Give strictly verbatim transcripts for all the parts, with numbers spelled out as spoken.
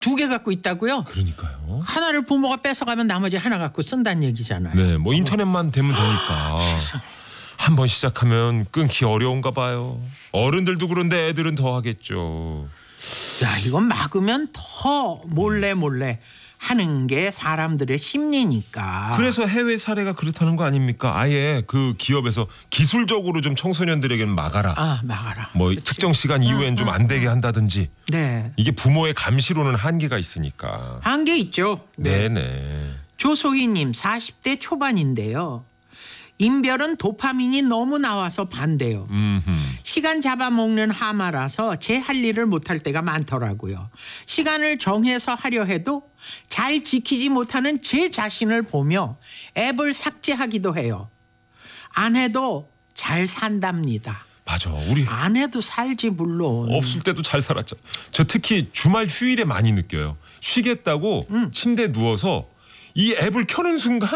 두 개 갖고 있다고요? 그러니까요. 하나를 부모가 뺏어가면 나머지 하나 갖고 쓴다는 얘기잖아요. 네, 뭐 인터넷만 되면 되니까. 한 번 시작하면 끊기 어려운가 봐요. 어른들도 그런데 애들은 더 하겠죠. 야, 이건 막으면 더 몰래 몰래 하는 게 사람들의 심리니까. 그래서 해외 사례가 그렇다는 거 아닙니까? 아예 그 기업에서 기술적으로 좀 청소년들에게는 막아라. 아, 막아라. 뭐 그치. 특정 시간 이후엔 좀 안 되게 한다든지. 네. 이게 부모의 감시로는 한계가 있으니까. 한계 있죠. 네, 네. 조소희님 사십 대 초반인데요. 인별은 도파민이 너무 나와서 반대요. 음흠. 시간 잡아먹는 하마라서 제 할 일을 못할 때가 많더라고요. 시간을 정해서 하려 해도 잘 지키지 못하는 제 자신을 보며 앱을 삭제하기도 해요. 안 해도 잘 산답니다. 맞아. 우리 안 해도 살지 물론. 없을 때도 잘 살았죠. 저 특히 주말 휴일에 많이 느껴요. 쉬겠다고 음. 침대에 누워서 이 앱을 켜는 순간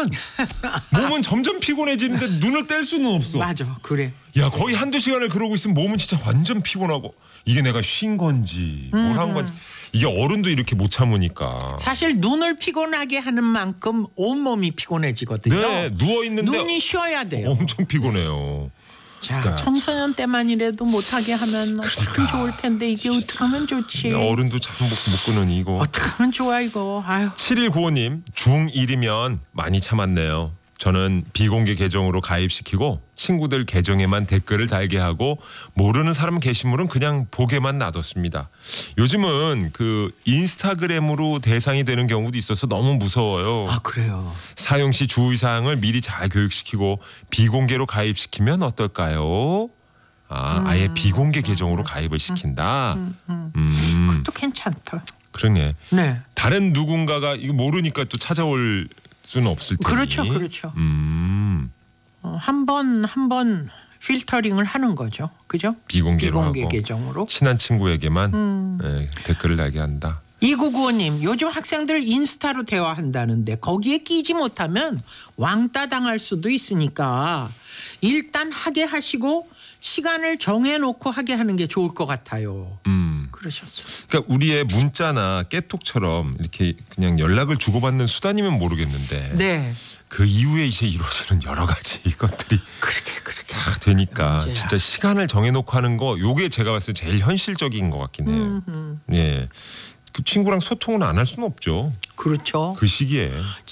몸은 점점 피곤해지는데 눈을 뗄 수는 없어. 맞아, 그래. 야, 거의 한두 시간을 그러고 있으면 몸은 진짜 완전 피곤하고 이게 내가 쉰 건지 뭘 한 건지. 이게 어른도 이렇게 못 참으니까. 사실 눈을 피곤하게 하는 만큼 온몸이 피곤해지거든요. 네, 누워 있는데 눈이 쉬어야 돼요. 엄청 피곤해요. 자, 그러니까. 청소년 때만이라도 못하게 하면 참 좋을 텐데 이게 어떻게 하면 좋지. 어른도 참 못 못 끄는 이거. 어떻게 하면 좋아 이거. 아유. 칠일구오님 중일이면 많이 참았네요. 저는 비공개 계정으로 가입시키고 친구들 계정에만 댓글을 달게 하고 모르는 사람 게시물은 그냥 보게만 놔뒀습니다. 요즘은 그 인스타그램으로 대상이 되는 경우도 있어서 너무 무서워요. 아, 그래요. 사용 시 주의사항을 미리 잘 교육시키고 비공개로 가입시키면 어떨까요? 아, 음, 아예 비공개 계정으로 가입을 시킨다. 음, 음. 음, 그것도 괜찮다. 그러네. 네. 다른 누군가가 이거 모르니까 또 찾아올 수는 없을 테니. 그렇죠, 그렇죠. 음, 어, 한번 한 번 필터링을 하는 거죠, 그죠? 비공개로 비공개 하고 계정으로. 친한 친구에게만 음. 예, 댓글을 달게 한다. 이구구오님 요즘 학생들 인스타로 대화한다는데 거기에 끼지 못하면 왕따 당할 수도 있으니까 일단 하게 하시고 시간을 정해놓고 하게 하는 게 좋을 것 같아요. 음, 그러셨어. 그러니까 우리의 문자나 깨톡처럼 이렇게 그냥 연락을 주고받는 수단이면 모르겠는데 네. 그 이후에 이제 이루어지는 여러 가지 것들이 그렇게 그렇게. 다 되니까 문제야. 진짜 시간을 정해놓고 하는 거 요게 제가 봤을 때 제일 현실적인 것 같긴 해요. 음, 음. 예, 그 친구랑 소통은 안 할 수는 없죠. 그렇죠. 그 시기에.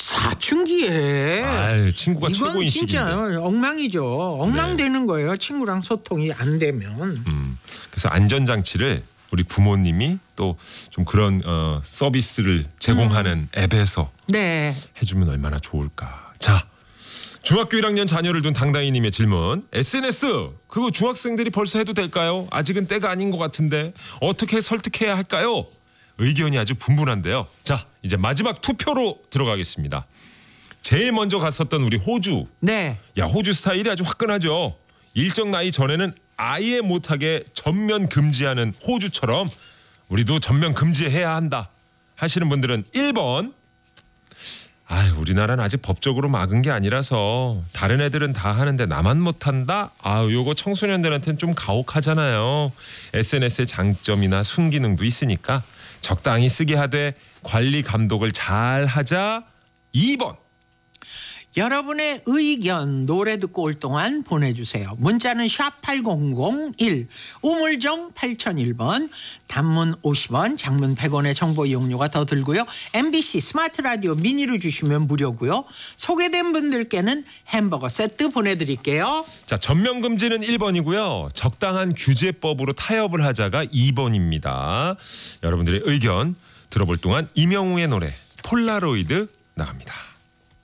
사춘기에. 아, 친구가 이건 최고인 진짜 시기인데. 엉망이죠. 엉망되는 거예요. 친구랑 소통이 안 되면. 음, 그래서 안전장치를 우리 부모님이 또 좀 그런 어, 서비스를 제공하는 앱에서 네. 해주면 얼마나 좋을까. 자, 중학교 일 학년 자녀를 둔 당당이님의 질문. 에스엔에스 그거 중학생들이 벌써 해도 될까요? 아직은 때가 아닌 것 같은데 어떻게 설득해야 할까요? 의견이 아주 분분한데요. 자, 이제 마지막 투표로 들어가겠습니다. 제일 먼저 갔었던 우리 호주. 네. 야, 호주 스타일이 아주 화끈하죠. 일정 나이 전에는 아예 못하게 전면 금지하는 호주처럼 우리도 전면 금지해야 한다 하시는 분들은 일 번. 아, 우리나라는 아직 법적으로 막은 게 아니라서 다른 애들은 다 하는데 나만 못한다? 아, 요거 청소년들한테는 좀 가혹하잖아요. 에스엔에스의 장점이나 순기능도 있으니까 적당히 쓰게 하되 관리 감독을 잘 하자. 이 번. 여러분의 의견 노래 듣고 올 동안 보내주세요. 문자는 샵 팔공공일, 우물정 팔공공일 번, 단문 오십 원, 장문 백 원의 정보 이용료가 더 들고요. 엠비씨 스마트 라디오 미니로 주시면 무료고요. 소개된 분들께는 햄버거 세트 보내드릴게요. 자, 전면 금지는 일 번이고요. 적당한 규제법으로 타협을 하자가 이 번입니다. 여러분들의 의견 들어볼 동안 이명우의 노래 폴라로이드 나갑니다.